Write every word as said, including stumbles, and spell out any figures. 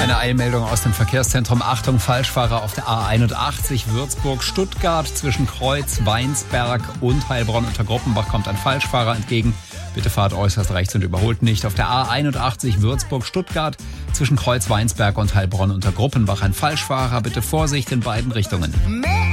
Eine Eilmeldung aus dem Verkehrszentrum. Achtung, Falschfahrer auf der A einundachtzig Würzburg-Stuttgart zwischen Kreuz, Weinsberg und Heilbronn unter Gruppenbach kommt ein Falschfahrer entgegen. Bitte fahrt äußerst rechts und überholt nicht. Auf der A einundachtzig Würzburg-Stuttgart zwischen Kreuz, Weinsberg und Heilbronn unter Gruppenbach ein Falschfahrer. Bitte Vorsicht in beiden Richtungen.